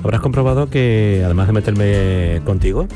habrás comprobado que, además de meterme contigo,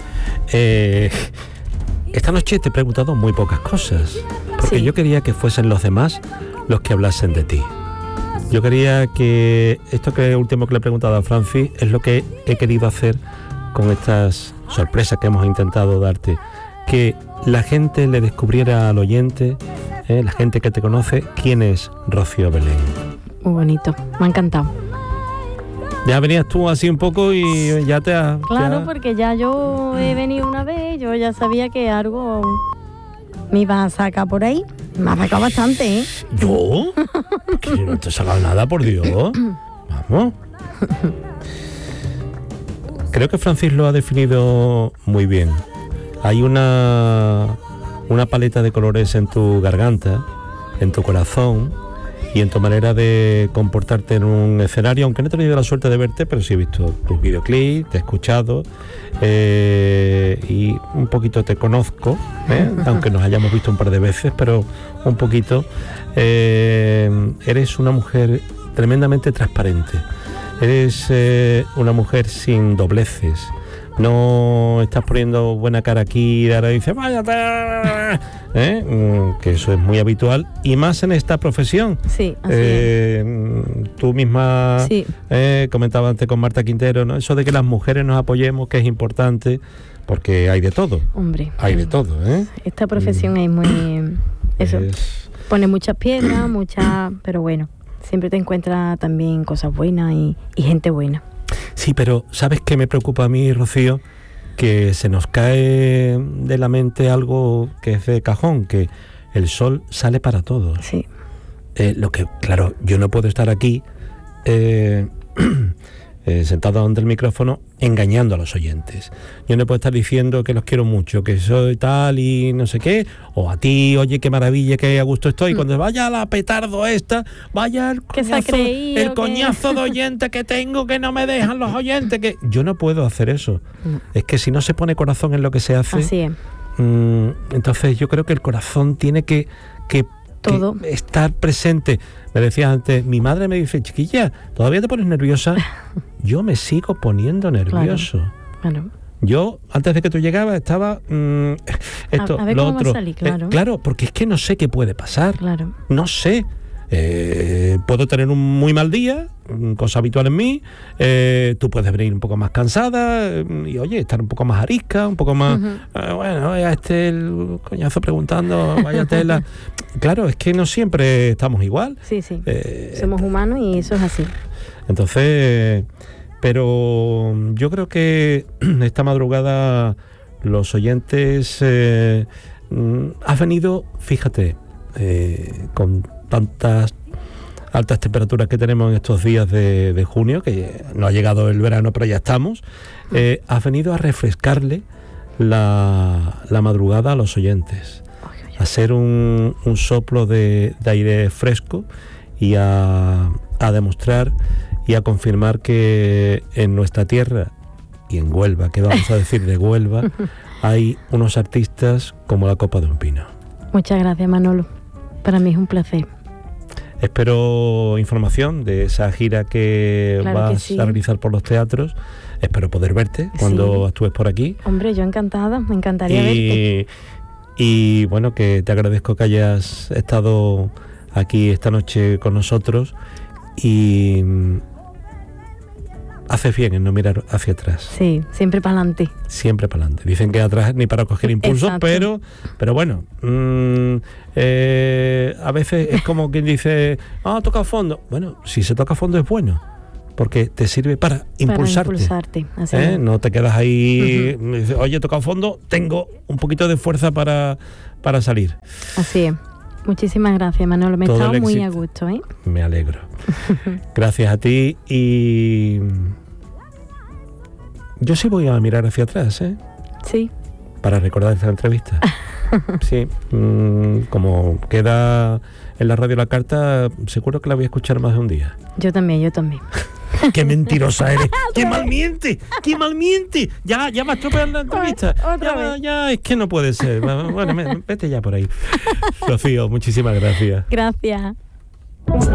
esta noche te he preguntado muy pocas cosas, porque Sí. yo quería que fuesen los demás los que hablasen de ti. Yo quería que esto que último que le he preguntado a Francis es lo que he querido hacer con estas sorpresas que hemos intentado darte, que la gente le descubriera al oyente, la gente que te conoce, quién es Rocío Belén. Muy bonito, me ha encantado. Ya venías tú así un poco y ya te has... Claro, porque ya yo he venido una vez, yo ya sabía que algo me iba a sacar por ahí. Me ha sacado bastante, ¿eh? ¿Yo? Que no te he sacado nada, por Dios. Vamos. Creo que Francis lo ha definido muy bien. Hay una paleta de colores en tu garganta, en tu corazón y en tu manera de comportarte en un escenario, aunque no he tenido la suerte de verte, pero sí he visto tus videoclips, te he escuchado y un poquito te conozco, aunque nos hayamos visto un par de veces, pero un poquito. Eres una mujer tremendamente transparente, eres una mujer sin dobleces. No estás poniendo buena cara aquí y ahora dices váyate, que eso es muy habitual y más en esta profesión. Sí, así es. Tú misma Sí. comentabas antes con Marta Quintero, ¿no? Eso de que las mujeres nos apoyemos, que es importante, porque hay de todo. Hombre, Hay de todo, ¿eh? esta profesión es muy... Eso, pone muchas piedras, pero bueno, siempre te encuentras también cosas buenas y gente buena. Sí, pero ¿sabes qué me preocupa a mí, Rocío? Que se nos cae de la mente algo que es de cajón, que el sol sale para todos. Sí. Lo que, claro, yo no puedo estar aquí sentado ante el micrófono engañando a los oyentes. Yo no puedo estar diciendo que los quiero mucho, que soy tal y no sé qué, o a ti, oye, qué maravilla, qué a gusto estoy. Cuando vaya la petardo esta, vaya el coñazo de oyente que tengo, que no me dejan los oyentes, que yo no puedo hacer eso. Es que si no se pone corazón en lo que se hace, así es. Entonces yo creo que el corazón tiene que todo. Que estar presente. Me decías antes, mi madre me dice, chiquilla, ¿todavía te pones nerviosa? Yo me sigo poniendo nervioso. Claro. Yo, antes de que tú llegabas, estaba esto, a ver lo cómo otro. va a salir, claro. Claro, porque es que no sé qué puede pasar. Claro. No sé. Puedo tener un muy mal día, cosa habitual en mí. Tú puedes venir un poco más cansada y, oye, estar un poco más arisca, un poco más... bueno, ya el coñazo preguntando, vaya tela. Claro, es que no siempre estamos igual. Sí. Somos humanos y eso es así. Entonces, pero yo creo que esta madrugada los oyentes... has venido, fíjate, con tantas altas temperaturas que tenemos en estos días de junio, que no ha llegado el verano, pero ya estamos, has venido a refrescarle la madrugada a los oyentes, a ser un soplo de aire fresco y a demostrar y a confirmar que en nuestra tierra y en Huelva, que vamos a decir de Huelva, hay unos artistas como la copa de un pino. Muchas gracias, Manolo. Para mí es un placer. Espero información de esa gira que vas a realizar por los teatros. Espero poder verte cuando actúes por aquí. Hombre, yo encantada, me encantaría verte. Y bueno, que te agradezco que hayas estado aquí esta noche con nosotros y haces bien en no mirar hacia atrás. Sí, siempre para adelante. Siempre para adelante. Dicen que atrás ni para coger impulsos, pero bueno, a veces es como quien dice, toca fondo. Bueno, si se toca fondo es bueno, porque te sirve para impulsarte. Así es. No te quedas ahí, dices, oye, he tocado fondo, tengo un poquito de fuerza para salir. Así es. Muchísimas gracias, Manolo. Me he estado muy a gusto, ¿eh? Me alegro. Gracias a ti y... yo sí voy a mirar hacia atrás, ¿eh? Sí. Para recordar esta entrevista. Sí. Como queda en la radio la carta, seguro que la voy a escuchar más de un día. Yo también. ¡Qué mentirosa eres! ¡Qué mal miente! ¡Qué mal miente! Ya me estropean la entrevista. Otra vez. Ya, es que no puede ser. Bueno, vete ya por ahí. Rocío, muchísimas gracias. Gracias.